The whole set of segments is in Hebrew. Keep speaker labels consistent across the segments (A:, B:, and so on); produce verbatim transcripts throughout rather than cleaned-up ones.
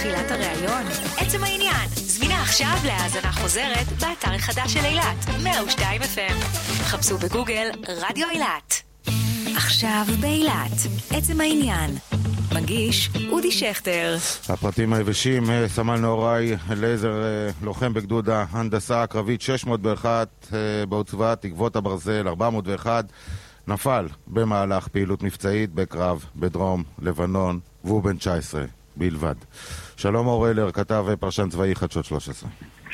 A: תחילת הראיון? עצם העניין. זמינה עכשיו להאזנה חוזרת באתר החדש של אילת, מאה ושתיים אף אם. חפשו בגוגל רדיו אילת. עכשיו באילת. עצם העניין. מגיש אודי שכטר.
B: הפרטים היבשים, סמל נהוראי לייזר, לוחם בגדוד ההנדסה הקרבית שש מאות ואחת בעוצבת תקוות הברזל ארבע מאות ואחת, נפל במהלך פעילות מבצעית בקרב בדרום לבנון, והוא בן תשע עשרה בלבד. שלום אור אלר, כתב פרשן צבאי חדשות שלוש עשרה.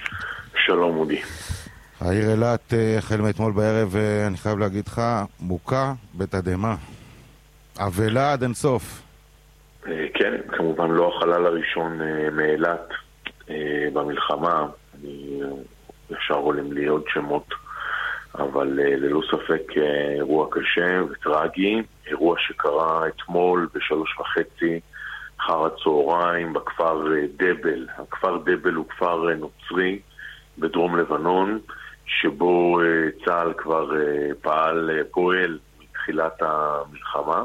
C: שלום אודי.
B: העיר אילת החל מאתמול בערב, אני חייב להגיד לך, מוכה בתדהמה. אבלה עד אינסוף.
C: כן, כמובן לא החלל הראשון מאילת במלחמה. אני ישר עולים לי עוד שמות, אבל ללא ספק אירוע קשה וטרגי. אירוע שקרה אתמול בשלוש וחצי אחר הצהריים בכפר דבל. הכפר דבל הוא כפר נוצרי בדרום לבנון, שבו צה"ל כבר פעל, פועל מתחילת המלחמה.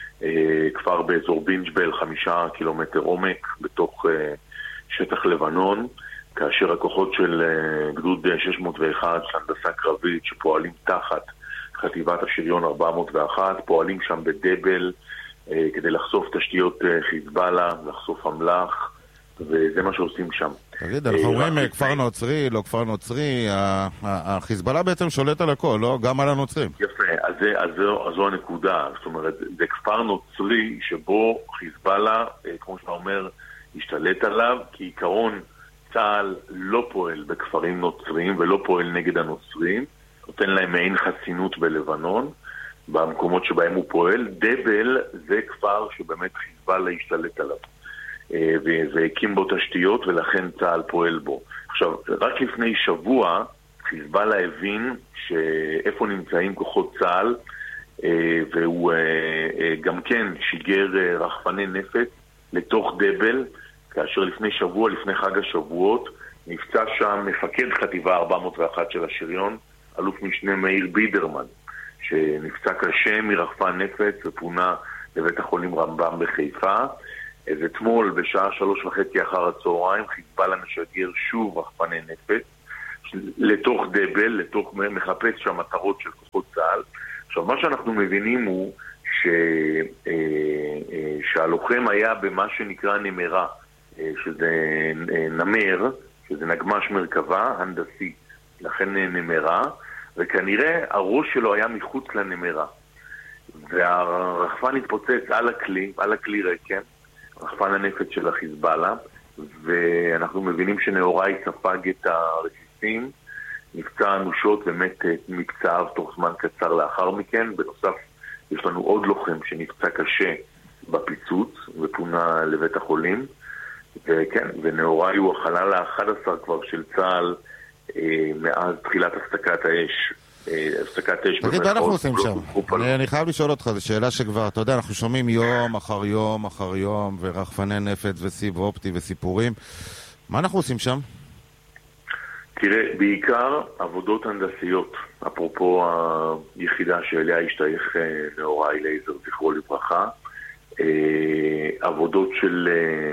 C: כפר באזור בינג'בל, חמישה קילומטר עומק בתוך שטח לבנון, כאשר הכוחות של גדוד שש מאות ואחת, הנדסה קרבית, שפועלים תחת חטיבת השריון ארבע מאות ואחת, פועלים שם בדבל כדי לחשוף תשתיות חיזבאללה, לחשוף אמל"ח, וזה מה שעושים שם.
B: תגיד, אנחנו אומרים כפר נוצרי, לא כפר נוצרי, החיזבאללה בעצם שולט על הכל, לא? גם על הנוצרים.
C: יפה, אז, זה, אז, זו, אז זו הנקודה. זאת אומרת, זה כפר נוצרי שבו חיזבאללה, כמו שאתה אומר, השתלט עליו, כי עיקרון צה"ל לא פועל בכפרים נוצריים ולא פועל נגד הנוצרים, נותן להם מעין חסינות בלבנון, במקומות שבהם הוא פועל. דבל זה כפר שבאמת חיזבאללה השתלט עליו. והקים בו תשתיות, ולכן צה"ל פועל בו. עכשיו, רק לפני שבוע חיזבאללה הבין שאיפה נמצאים כוחות צה"ל, והוא גם כן שיגר רחפני נפץ לתוך דבל, כאשר לפני שבוע, לפני חג השבועות, נפצע שם מפקד חטיבה ארבע מאות ואחת של השריון, אלוף משנה מאיר בידרמן, שנפצע קשה מרחפן נפץ ופונה לבית החולים רמב"ם בחיפה. אז אתמול בשעה שלוש וחצי אחר הצהריים חיזבאללה משגר שוב רחפני נפץ לתוך דבל, לתוך מחפש שם מטרות של כוחות צה"ל. עכשיו מה שאנחנו מבינים הוא ש... שהלוחם היה במה שנקרא נמרה, שזה נמר, שזה נגמש מרכבה הנדסי, לכן נמרה, וכנראה הראש שלו היה מחוץ לנמרה, והרחפן התפוצץ על הכלי, על הכלי רקם, רחפן הנפץ של החיזבאללה, ואנחנו מבינים שנהוראי ספג את הרסיסים, נפצע אנושות ומת מפצעיו תוך זמן קצר לאחר מכן. בנוסף יש לנו עוד לוחם שנפצע קשה בפיצוץ ופונה לבית החולים, וכן, ונהוראי הוא החלל ה-אחד עשר כבר של צה"ל אה, מאז תחילת הפסקת האש. הפסקת אש.
B: תגיד, מה אנחנו עושים שם? אני חייב לשאול אותך, זו שאלה שכבר, אתה יודע, אנחנו שומעים יום אחר יום אחר יום, ורחפני נפץ וסיב אופטי וסיפורים. מה אנחנו עושים שם?
C: תראה, בעיקר עבודות הנדסיות, אפרופו היחידה שאליה השתייך נהוראי לייזר, זכרו לברכה, עבודות של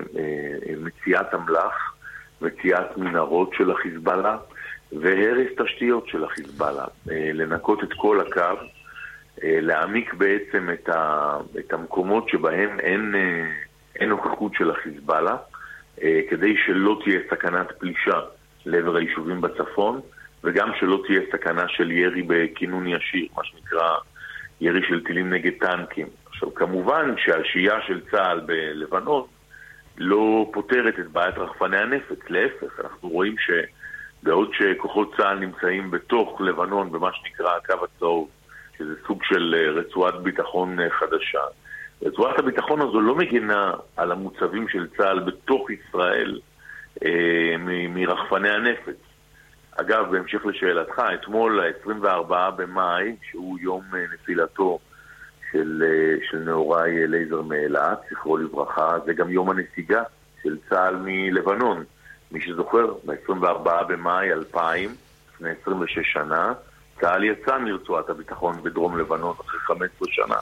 C: מציאת אמל"ח, מציאת מנהרות של החיזבאללה, והרס תשתיות של החיזבאללה, לנקות את כל הקו, להעמיק בעצם את, ה, את המקומות שבהם אין, אין נוכחות של החיזבאללה, כדי שלא תהיה סכנת פלישה לעבר היישובים בצפון, וגם שלא תהיה סכנה של ירי בכינון ישיר, מה שנקרא ירי של טילים נגד טנקים. עכשיו, כמובן שהשהייה של צה"ל בלבנון לא פותרת את בעיית רחפני הנפץ, להפך, אנחנו רואים ש... בעוד שכוחות צה"ל נמצאים בתוך לבנון במה שנקרא הקו הצהוב, שזה סוג של רצועת ביטחון חדשה. רצועת הביטחון הזו לא מגינה על המוצבים של צה"ל בתוך ישראל אה, מ- מרחפני הנפץ. אגב, בהמשך לשאלתך, אתמול ה-עשרים וארבעה במאי, שהוא יום נפילתו של, של נהוראי לייזר מאילת, זכרו לברכה, זה גם יום הנסיגה של צה"ל מלבנון. מי שזוכר, ב-עשרים וארבעה במאי אלפיים, לפני עשרים ושש שנה, צה"ל יצא מרצועת הביטחון בדרום לבנון אחרי חמש עשרה שנה.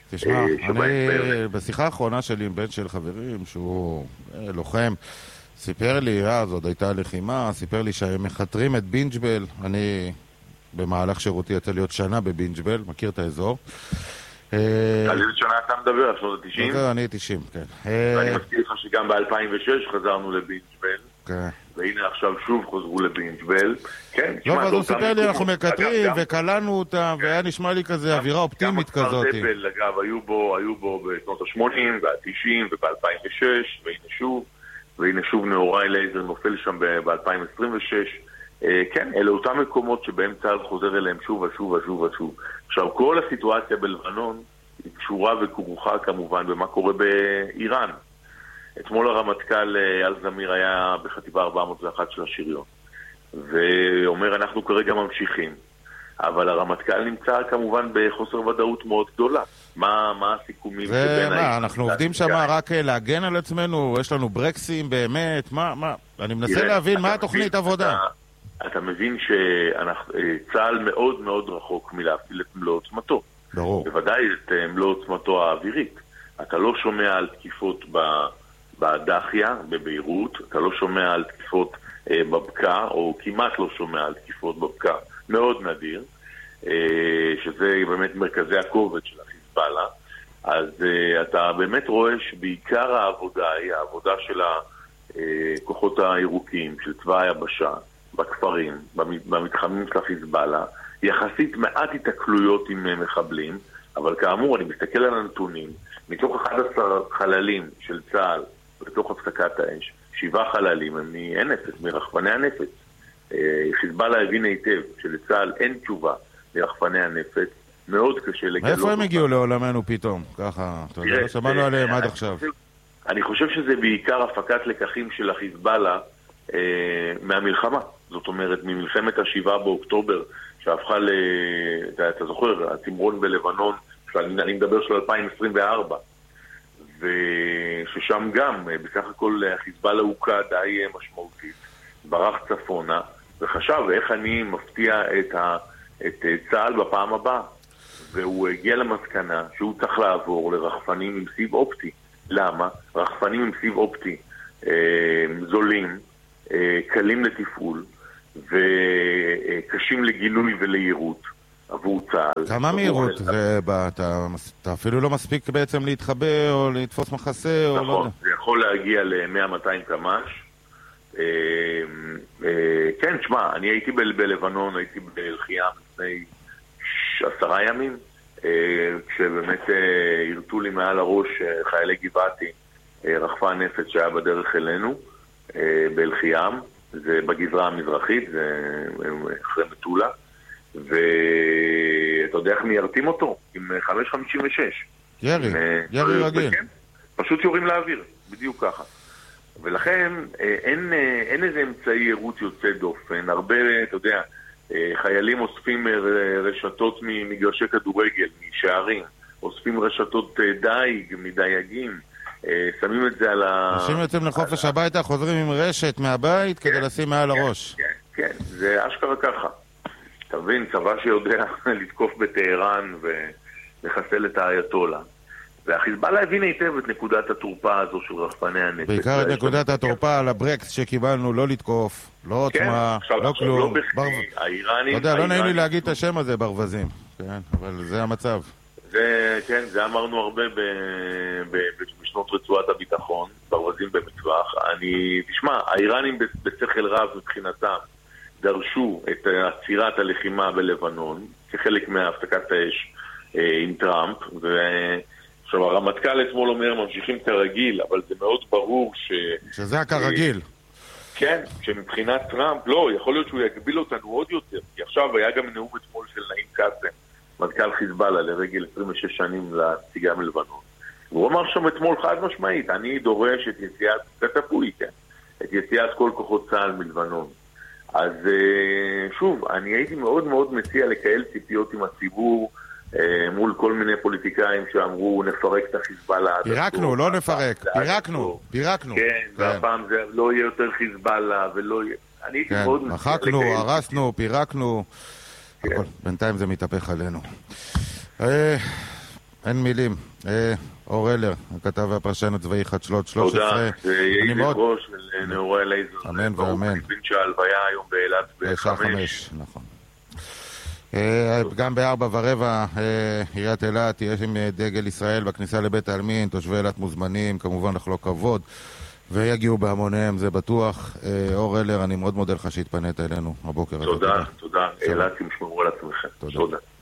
B: תשמע, אני בשיחה האחרונה שלי עם בן של חברים, שהוא לוחם, סיפר לי, אז עוד הייתה לחימה, סיפר לי שהם מחתרים את בינג'בל, אני במהלך שירותי יצא להיות שנה בבינג'בל, מכיר את האזור.
C: על איזה שנה אתה מדבר? על שנות ה-תשעים?
B: אני תשעים, כן.
C: ואני מזכיר לך שגם ב-אלפיים ושש חזרנו לבינג'בל,
B: כן.
C: והנה עכשיו שוב חוזרו לבינג'בל. כן,
B: לא, אז הוא סיפר לי, אנחנו מקטרים וקלענו אותם, והיה נשמע לי כזה אווירה אופטימית כזאת.
C: גם ארטבל, אגב, היו בו בשנות ה-שמונים וה-תשעים וב-אלפיים ושש, והנה שוב, והנה שוב נאורי לייזר נופל שם ב-אלפיים עשרים ושש. כן, אלה אותם מקומות שבהם צה"ל חוזר אליהם שוב ושוב ושוב ושוב. עכשיו, כל הסיטואציה בלבנון היא קשורה וכרוכה כמובן במה קורה באיראן. אתמול הרמטכ"ל אל זמיר היה בחטיבה ארבע מאות ואחת של השריון, ואומר אנחנו כרגע ממשיכים, אבל הרמטכ"ל נמצא כמובן בחוסר ודאות מאוד גדולה. מה, מה הסיכומים שבין...
B: ומה, אנחנו עובדים שם רק להגן על עצמנו? יש לנו ברקסים באמת? מה, מה? אני מנסה להבין מה התוכנית עבודה.
C: אתה מבין שצה"ל מאוד מאוד רחוק מלהפעיל את מלוא עוצמתו.
B: ברור.
C: בוודאי את מלוא עוצמתו האווירית. אתה לא שומע על תקיפות בדחיה, בביירות, אתה לא שומע על תקיפות בבקע, או כמעט לא שומע על תקיפות בבקע. מאוד נדיר, שזה באמת מרכזי הכובד של החיזבאללה. אז אתה באמת רואה שבעיקר העבודה היא העבודה של הכוחות הירוקים, של צבא היבשה, בכפרים, במתחמים של החיזבאללה, יחסית מעט התקלויות עם מחבלים, אבל כאמור, אני מסתכל על הנתונים, מתוך אחד עשר חללים של צה"ל, בתוך הפסקת האש, שבעה חללים הם מ-אן אפס, מרחפני הנפץ. חיזבאללה הבין היטב שלצה"ל אין תשובה לרחפני הנפץ, מאוד קשה לגלות.
B: איפה הם הגיעו לעולמנו פתאום? ככה, אתה יודע, שמענו עליהם עד עכשיו.
C: אני חושב שזה בעיקר הפקת לקחים של החיזבאללה מהמלחמה. זאת אומרת, ממלחמת השבעה באוקטובר, שהפכה ל... אתה זוכר, התמרון בלבנון, אני מדבר של אלפיים עשרים וארבע, וששם גם, בסך הכל החיזבאללה הוקע די משמעותית, ברח צפונה, וחשב איך אני מפתיע את, ה... את צה"ל בפעם הבאה. והוא הגיע למסקנה שהוא צריך לעבור לרחפנים עם סיב אופטי. למה? רחפנים עם סיב אופטי אה, זולים, אה, קלים לתפעול, וקשים לגילוי וליירוט עבור צה"ל.
B: כמה מהירות? אתה אפילו לא מספיק בעצם להתחבא או לתפוס מחסה?
C: נכון, זה יכול להגיע ל-מאה מאתיים קמ"ש. כן, תשמע, אני הייתי בלבנון, הייתי בלחייה לפני עשרה ימים, כשבאמת הרטו לי מעל הראש חיילי גבעתי רחפן נפץ שהיה בדרך אלינו בלחיים, זה בגזרה המזרחית, זה אחרי מטולה, ואתה יודע איך מיירטים אותו? עם חמש חמישים ושש.
B: ירי, ירי רגיל.
C: פשוט יורים לאוויר, בדיוק ככה. ולכן אין, אין איזה אמצעי יירוט יוצא דופן. הרבה, אתה יודע, חיילים אוספים רשתות ממגרשי כדורגל, משערים, אוספים רשתות דייג, מדייגים, שמים את זה על ה...
B: אנשים יוצאים לחופש הביתה, חוזרים עם רשת מהבית כדי לשים מעל הראש.
C: כן, כן, זה אשכרה ככה. אתה מבין, צבא שיודע לתקוף בטהרן ולחסל את האייתולה. והחיזבאללה הבין היטב את נקודת התורפה הזו של רחפני הנפץ.
B: בעיקר את נקודת התורפה על הברקס שקיבלנו, לא לתקוף, לא עוצמה, לא כלום.
C: האיראנים...
B: אתה יודע, לא נעים לי להגיד את השם הזה, ברווזים. אבל זה המצב.
C: כן, זה אמרנו הרבה בשנות רצועת הביטחון, ברווזים במטווח. אני, תשמע, האיראנים בשכל רב מבחינתם דרשו את עצירת הלחימה בלבנון, כחלק מהפסקת האש עם טראמפ, ו... עכשיו, הרמטכ"ל אתמול אומר, ממשיכים כרגיל, אבל זה מאוד ברור ש...
B: שזה כרגיל.
C: כן, שמבחינת טראמפ, לא, יכול להיות שהוא יגביל אותנו עוד יותר, כי עכשיו היה גם נאום אתמול של נעים קאסם, מנכ"ל חיזבאללה, לרגל עשרים ושש שנים לנסיגה מלבנון. והוא אמר שם אתמול חד משמעית, אני דורש את יציאת, כתפוי, כן, את יציאת כל כוחות צה"ל מלבנון. אז שוב, אני הייתי מאוד מאוד מציע לקהל ציפיות עם הציבור, מול כל מיני פוליטיקאים שאמרו נפרק את החיזבאללה.
B: פירקנו, לא נפרק, פירקנו, פירקנו.
C: כן, והפעם זה לא יהיה יותר חיזבאללה ולא יהיה... אני הייתי מאוד...
B: כן, מחקנו, הרסנו, פירקנו, בינתיים זה מתהפך עלינו. אין מילים. אור אלר, הכתב והפרשן הצבאי חדשות שלוש עשרה.
C: תודה, זה יהי זכרו של נעורי לייזר.
B: אמן ואמן.
C: אני מבין שההלוויה היום באילת
B: בשעה חמש. נכון. גם בארבע ורבע עיריית אילת יש עם דגל ישראל בכניסה לבית העלמין, תושבי אילת מוזמנים, כמובן לחלוק כבוד, ויגיעו בהמוניהם, זה בטוח. אור אלר, אני מאוד מודה לך שהתפנית אלינו הבוקר.
C: תודה, תודה. אילת, תשמרו על עצמכם. תודה.